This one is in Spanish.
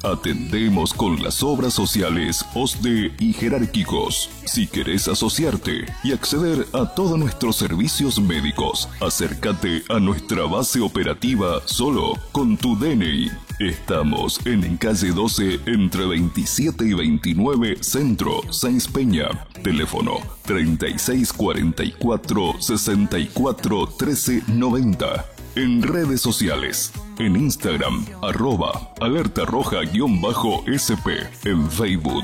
Atendemos con las obras sociales OSDE y jerárquicos. Si querés asociarte y acceder a todos nuestros servicios médicos, acércate a nuestra base operativa solo con tu DNI. Estamos en calle 12 entre 27 y 29 Centro, Sáenz Peña. Teléfono 3644 64 13 90. En redes sociales, en Instagram, @alertarroja_sp, en Facebook,